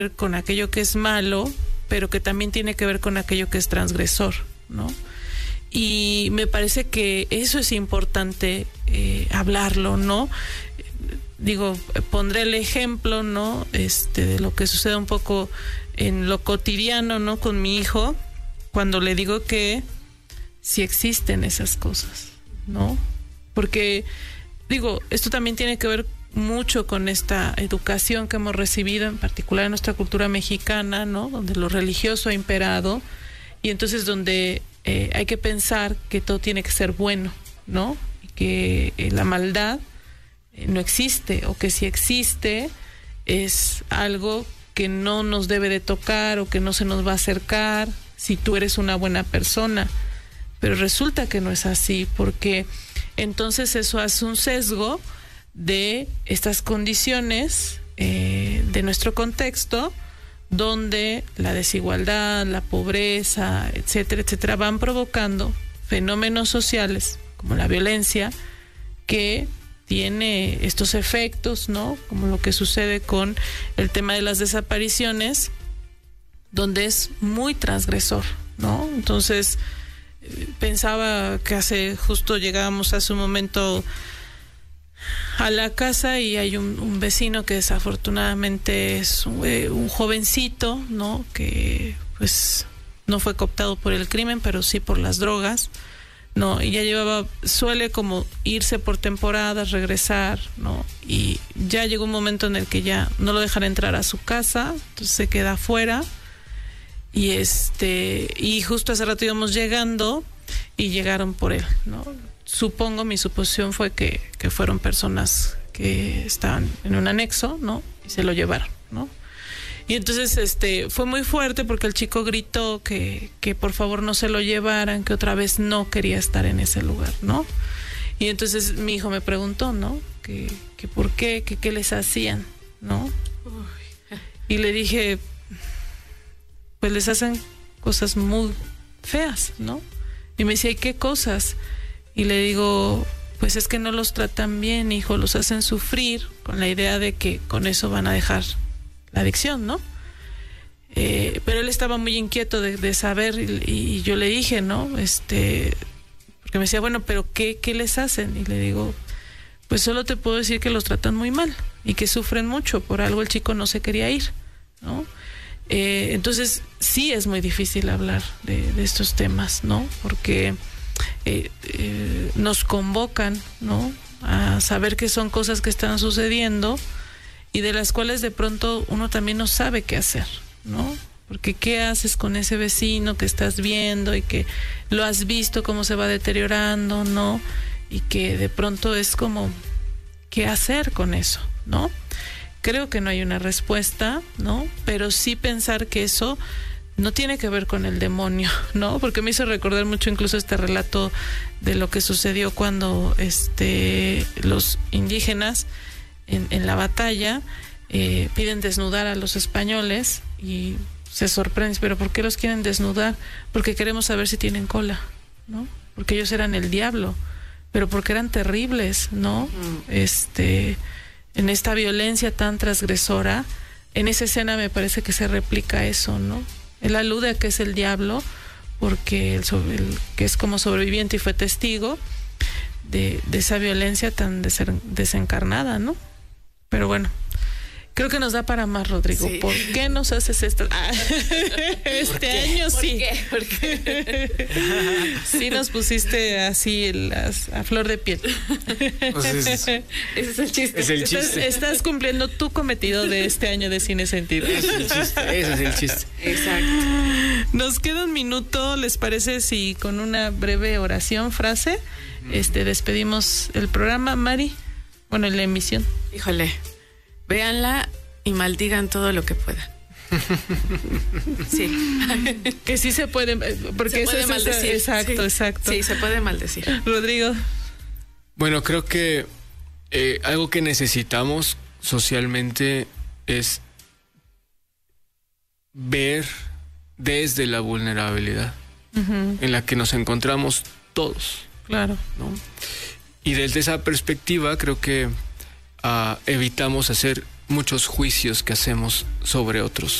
con aquello que es malo, pero que también tiene que ver con aquello que es transgresor, ¿no? Y me parece que eso es importante hablarlo, ¿no? Digo, pondré el ejemplo, ¿no? De lo que sucede un poco en lo cotidiano, ¿no? Con mi hijo, cuando le digo que sí existen esas cosas, ¿no? Porque, digo, esto también tiene que ver mucho con esta educación que hemos recibido, en particular en nuestra cultura mexicana, ¿no? Donde lo religioso ha imperado, y entonces donde hay que pensar que todo tiene que ser bueno, ¿no? Y que la maldad no existe, o que si existe es algo que no nos debe de tocar o que no se nos va a acercar si tú eres una buena persona. Pero resulta que no es así, porque entonces eso hace un sesgo de estas condiciones de nuestro contexto, donde la desigualdad, la pobreza, etcétera, etcétera, van provocando fenómenos sociales como la violencia, que tiene estos efectos, ¿no? Como lo que sucede con el tema de las desapariciones, donde es muy transgresor, ¿no? Entonces, pensaba que justo llegábamos hace un momento a la casa y hay un vecino que desafortunadamente es un jovencito, ¿no? Que pues no fue cooptado por el crimen, pero sí por las drogas, ¿no? Y ya suele como irse por temporadas, regresar, ¿no? Y ya llegó un momento en el que ya no lo dejan entrar a su casa, entonces se queda afuera. Y justo hace rato íbamos llegando y llegaron por él, ¿no? Supongo, mi suposición fue que fueron personas que estaban en un anexo, ¿no? Y se lo llevaron, ¿no? Y entonces fue muy fuerte porque el chico gritó que por favor no se lo llevaran, que otra vez no quería estar en ese lugar, ¿no? Y entonces mi hijo me preguntó, ¿no? Que por qué, que qué les hacían, ¿no? Y le dije, pues les hacen cosas muy feas, ¿no? Y me decía, ¿y qué cosas? Y le digo, pues es que no los tratan bien, hijo, los hacen sufrir con la idea de que con eso van a dejar la adicción, ¿no? Pero él estaba muy inquieto de saber, y yo le dije, ¿no? Porque me decía, bueno, pero ¿qué les hacen? Y le digo, pues solo te puedo decir que los tratan muy mal y que sufren mucho, por algo el chico no se quería ir, ¿no? Entonces sí es muy difícil hablar de estos temas, ¿no? Porque nos convocan, ¿no? A saber que son cosas que están sucediendo y de las cuales de pronto uno también no sabe qué hacer, ¿no? Porque ¿qué haces con ese vecino que estás viendo y que lo has visto cómo se va deteriorando, ¿no? Y que de pronto es como, ¿qué hacer con eso, ¿no? Creo que no hay una respuesta, ¿no? Pero sí pensar que eso no tiene que ver con el demonio, ¿no? Porque me hizo recordar mucho incluso este relato de lo que sucedió cuando los indígenas en la batalla piden desnudar a los españoles y se sorprenden, pero ¿por qué los quieren desnudar? Porque queremos saber si tienen cola, ¿no? Porque ellos eran el diablo, pero porque eran terribles, ¿no? En esta violencia tan transgresora, en esa escena me parece que se replica eso, ¿no? Él alude a que es el diablo porque el que es como sobreviviente y fue testigo de esa violencia tan desencarnada, ¿no? Pero bueno, creo que nos da para más, Rodrigo. Sí. ¿Por qué nos haces esto? Este año sí. ¿Por qué? Sí nos pusiste así a flor de piel. Pues ese es el chiste. Es el chiste. Estás cumpliendo tu cometido de este año de Cine Sentido. Ese es el chiste. Exacto. Nos queda un minuto, ¿les parece si con una breve oración, frase, despedimos el programa, Mari? Bueno, la emisión. Híjole, véanla y maldigan todo lo que puedan. Sí. Que sí se puede, porque se puede maldecir. Exacto, sí. Exacto. Sí, se puede maldecir. Rodrigo. Bueno, creo que algo que necesitamos socialmente es ver desde la vulnerabilidad en la que nos encontramos todos. Claro. ¿No? Y desde esa perspectiva creo que evitamos hacer muchos juicios que hacemos sobre otros.